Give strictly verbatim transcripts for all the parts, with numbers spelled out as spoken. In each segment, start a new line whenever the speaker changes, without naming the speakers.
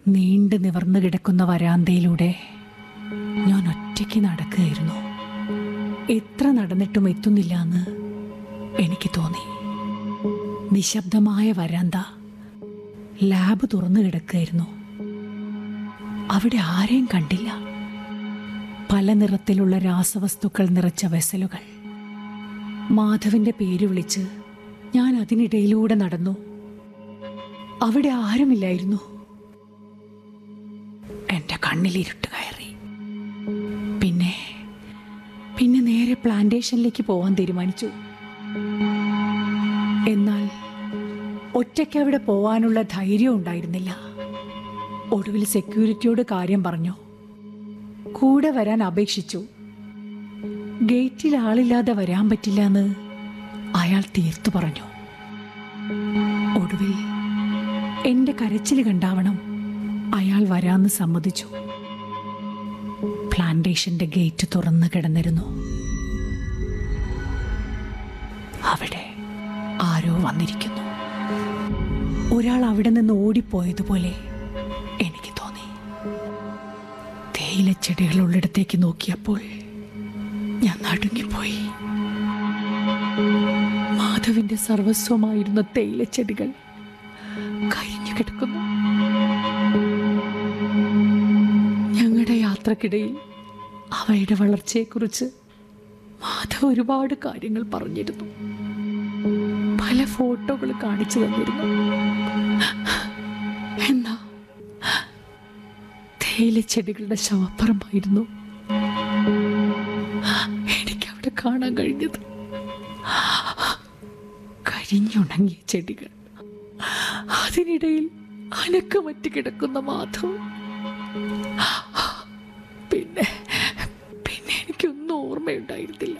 നീണ്ടു നിവർന്നു കിടക്കുന്ന വരാന്തയിലൂടെ ഞാൻ ഒറ്റയ്ക്ക് നടക്കുകയായിരുന്നു. എത്ര നടന്നിട്ടും എത്തുന്നില്ല എന്ന് എനിക്ക് തോന്നി. നിശബ്ദമായ വരാന്ത, ലാബ് തുറന്നു കിടക്കുകയായിരുന്നു. അവിടെ ആരെയും കണ്ടില്ല. പല നിറത്തിലുള്ള രാസവസ്തുക്കൾ നിറച്ച വെസലുകൾ. മാധവിൻ്റെ പേര് വിളിച്ച് ഞാൻ അതിനിടയിലൂടെ നടന്നു. അവിടെ ആരുമില്ലായിരുന്നു. എൻ്റെ കണ്ണിലിരുട്ട് കയറി. പിന്നെ പിന്നെ നേരെ പ്ലാന്റേഷനിലേക്ക് പോവാൻ തീരുമാനിച്ചു. എന്നാൽ ഒറ്റയ്ക്ക് അവിടെ പോവാനുള്ള ധൈര്യം ഉണ്ടായിരുന്നില്ല. ഒടുവിൽ സെക്യൂരിറ്റിയോട് കാര്യം പറഞ്ഞു. കൂടെ വരാൻ അപേക്ഷിച്ചു. ഗേറ്റിൽ ആളില്ലാതെ വരാൻ പറ്റില്ല എന്ന് അയാൾ തീർത്തു പറഞ്ഞു. ഒടുവിൽ എൻ്റെ കരച്ചിൽ കണ്ടാവണം അയാൾ വരാന്ന് സമ്മതിച്ചു. പ്ലാന്റേഷന്റെ ഗേറ്റ് തുറന്നു കിടന്നിരുന്നു. അവിടെ ആരോ വന്നിരിക്കുന്നു. ഒരാൾ അവിടെ നിന്ന് ഓടിപ്പോയതുപോലെ എനിക്ക് തോന്നി. തേയിലച്ചെടികളുള്ളിടത്തേക്ക് നോക്കിയപ്പോൾ ഞാൻ നടുങ്ങിപ്പോയി. മാധവിന്റെ സർവസ്വമായിരുന്ന തേയിലച്ചെടികൾ കരിഞ്ഞു കിടക്കുന്നു. ഞങ്ങളുടെ യാത്രക്കിടയിൽ അവയുടെ വളർച്ചയെക്കുറിച്ച് മാധവ് ഒരുപാട് കാര്യങ്ങൾ പറഞ്ഞിരുന്നു. പല ഫോട്ടോകൾ കാണിച്ചു തന്നിരുന്നു. എന്നാ തേയിലച്ചെടികളുടെ ശവപ്പറമ്പായിരുന്നു എനിക്കവിടെ കാണാൻ കഴിഞ്ഞത്. കരിഞ്ഞുണങ്ങിയ ചെടികൾ, അതിനിടയിൽ അനക്കമറ്റ് കിടക്കുന്ന മാധവ്. പിന്നെ പിന്നെ എനിക്കൊന്നും ഓർമ്മയുണ്ടായിരുന്നില്ല.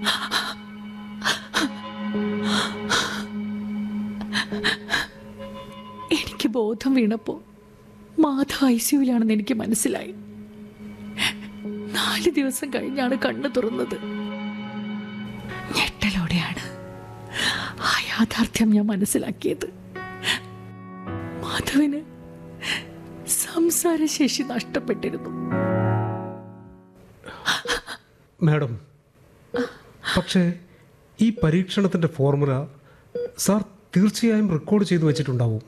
എനിക്ക് ബോധം വീണപ്പോ മാധവ് ഐ സിയുലാണെന്ന് എനിക്ക് മനസ്സിലായി. നാല് ദിവസം കഴിഞ്ഞാണ് കണ്ണു തുറന്നത്. ഞെട്ടലോടെയാണ് ആ യാഥാർത്ഥ്യം ഞാൻ മനസ്സിലാക്കിയത്. മാധവിന് സംസാരശേഷി നഷ്ടപ്പെട്ടിരുന്നു.
മാഡം, പക്ഷേ ഈ പരീക്ഷണത്തിന്റെ ഫോർമുല സാർ തീർച്ചയായും റെക്കോർഡ് ചെയ്തു വെച്ചിട്ടുണ്ടാവും.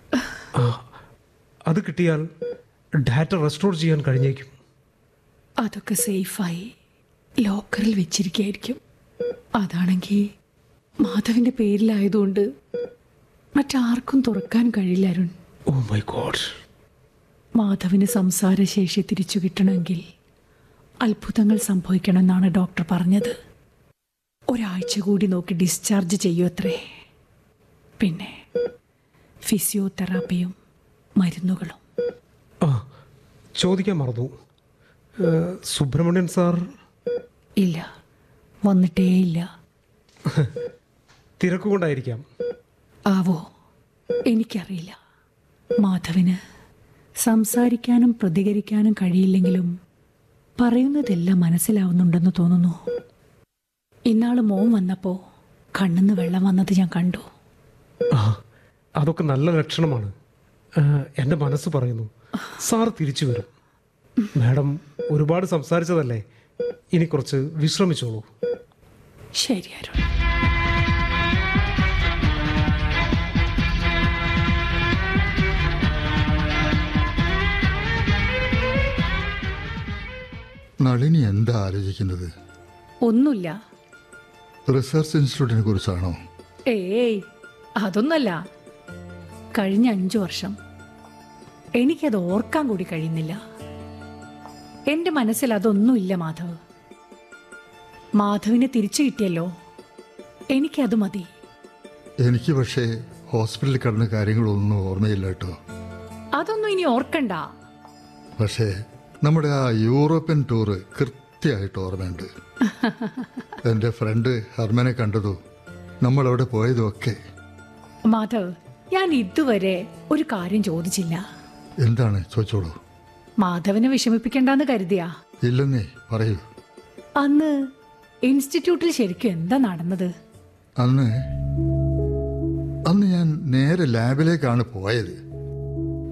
അത് കിട്ടിയാൽ ഡാറ്റ റെസ്റ്റോർ ചെയ്യാൻ കഴിഞ്ഞേക്കും.
അതൊക്കെ സേഫായി ലോക്കറിൽ വെച്ചിരിക്കുകയായിരിക്കും. അതാണെങ്കിൽ മാധവിന്റെ പേരിലായതുകൊണ്ട് മറ്റാർക്കും തുറക്കാൻ കഴിയില്ല അരുൺ.
Oh my God.
മാധവിന് സംസാരശേഷി തിരിച്ചു കിട്ടണമെങ്കിൽ അത്ഭുതങ്ങൾ സംഭവിക്കണമെന്നാണ് ഡോക്ടർ പറഞ്ഞത്. ഒരാഴ്ച കൂടി നോക്കി ഡിസ്ചാർജ് ചെയ്യുമത്രേ. പിന്നെ ഫിസിയോതെറാപ്പിയും മരുന്നുകളും.
ആ, ചോദിക്കാൻ മറന്നു, സുബ്രഹ്മണ്യൻ സാർ?
ഇല്ല, വന്നിട്ടേ ഇല്ല.
തിരക്കുകൊണ്ടായിരിക്കാം.
ആവോ, എനിക്കറിയില്ല. മാധവിന് സംസാരിക്കാനും പ്രതികരിക്കാനും കഴിയില്ലെങ്കിലും പറയുന്നതെല്ലാം മനസ്സിലാവുന്നുണ്ടെന്ന് തോന്നുന്നു. ഇന്നാള് മോൻ വന്നപ്പോൾ കണ്ണിന്ന് വെള്ളം വന്നത് ഞാൻ കണ്ടു.
ആ, അതൊക്കെ നല്ല ലക്ഷണമാണ്. എൻ്റെ മനസ്സ് പറയുന്നു സാർ തിരിച്ചു വരും. മാഡം ഒരുപാട് സംസാരിച്ചതല്ലേ, ഇനി കുറച്ച് വിശ്രമിച്ചോളൂ.
ശരി അരുൺ.
നളിനി എന്താ ആലോചിക്കുന്നത്?
ഒന്നുമില്ല.
റിസർച്ച് ഇൻസ്റ്റിറ്റ്യൂട്ടിനെ കുറിച്ചാണോ?
ഏയ്, അതൊന്നല്ല. കഴിഞ്ഞ അഞ്ചു വർഷം എനിക്കത് ഓർക്കാൻ കൂടി കഴിയുന്നില്ല. എൻ്റെ മനസ്സിൽ അതൊന്നുമില്ല മാധവ്. മാധവിനെ തിരിച്ചു കിട്ടിയല്ലോ, എനിക്കത് മതി.
എനിക്ക് പക്ഷേ ഹോസ്പിറ്റലിൽ കിടന്ന കാര്യങ്ങളൊന്നും ഓർമ്മയില്ല കേട്ടോ.
അതൊന്നും ഇനി ഓർക്കണ്ട.
പക്ഷേ നമ്മുടെ ആ യൂറോപ്യൻ ടൂറ് കൃത്യമായിട്ട് ഓർമ്മയുണ്ട്. എൻ്റെ ഫ്രണ്ട് ഹർമനെ കണ്ടതോ നമ്മളവിടെ പോയതും ഒക്കെ.
മാധവ്, ഞാൻ ഇതുവരെ ഒരു കാര്യം ചോദിച്ചില്ല.
എന്താണ്? ചോദിച്ചോളൂ.
മാധവിനെ വിഷമിപ്പിക്കണ്ടെന്ന് കരുതിയാ?
ഇല്ലെന്നേ, പറയൂ.
അന്ന് ഇൻസ്റ്റിറ്റ്യൂട്ടിൽ ശരിക്കും എന്താ നടന്നത്?
അന്ന് അന്ന് ഞാൻ നേരെ ലാബിലേക്കാണ് പോയത്.